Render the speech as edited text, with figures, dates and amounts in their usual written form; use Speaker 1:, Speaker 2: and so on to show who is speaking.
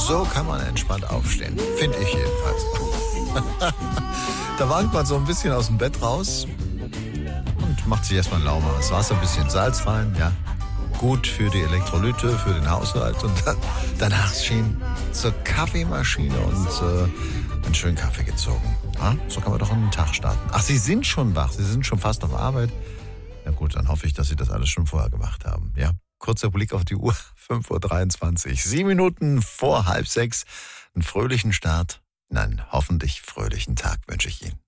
Speaker 1: So kann man entspannt aufstehen. Finde ich jedenfalls. Da wankt man so ein bisschen aus dem Bett raus und macht sich erstmal lauwarmes Wasser, ein bisschen Salz rein, ja. Gut für die Elektrolyte, für den Haushalt. Und danach schien zur Kaffeemaschine und einen schönen Kaffee gezogen. Ja, so kann man doch einen Tag starten. Ach, Sie sind schon wach, Sie sind schon fast auf Arbeit. Na gut, dann hoffe ich, dass Sie das alles schon vorher gemacht haben. Ja, kurzer Blick auf die Uhr, 5:23 Uhr. 7 Minuten vor 5:30. Einen fröhlichen Start. Nein, hoffentlich fröhlichen Tag wünsche ich Ihnen.